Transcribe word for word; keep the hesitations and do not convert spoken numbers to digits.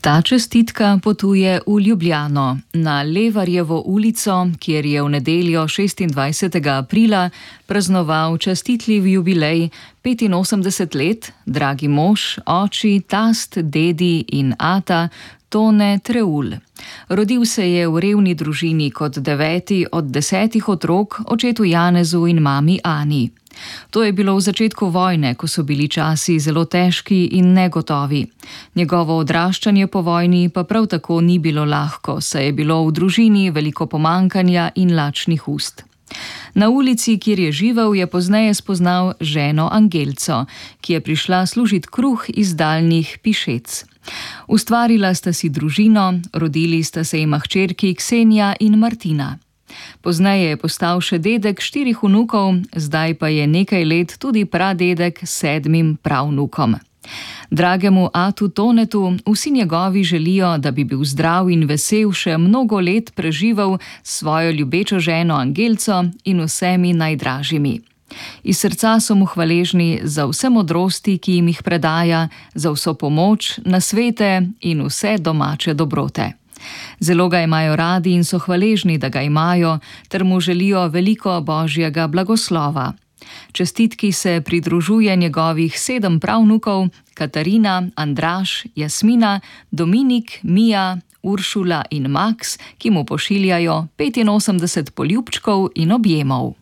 Ta čestitka potuje v Ljubljano, na Levarjevo ulico, kjer je v nedeljo šestindvajsetega aprila praznoval častitljiv jubilej petinosemdeset let dragi mož, oči, tast, dedi in ata Tone Treulj. Rodil se je v revni družini kot deveti od desetih otrok, očetu Janezu in mami Ani. To je bilo v začetku vojne, ko so bili časi zelo težki in negotovi. Njegovo odraščanje po vojni pa prav tako ni bilo lahko, saj je bilo v družini veliko pomankanja in lačnih ust. Na ulici, kjer je živel, je pozneje spoznal ženo Angelco, ki je prišla služit kruh iz daljnih Pišec. Ustvarila sta si družino, rodili sta se jima hčerki Ksenija in Martina. Pozneje je postal še dedek štirih vnukov, zdaj pa je nekaj let tudi pradedek sedmim pravnukom. Dragemu atu Tonetu vsi njegovi želijo, da bi bil zdrav in vesel še mnogo let preživel s svojo ljubečo ženo Angelco in vsemi najdražjimi. Iz srca so mu hvaležni za vse modrosti, ki jim jih predaja, za vso pomoč, nasvete in vse domače dobrote. Zelo ga imajo radi in so hvaležni, da ga imajo, ter mu želijo veliko božjega blagoslova. Čestitki se pridružuje njegovih sedem pravnukov: Katarina, Andraž, Jasmina, Dominik, Mija, Uršula in Maks, ki mu pošiljajo petinosemdeset poljubčkov in objemov.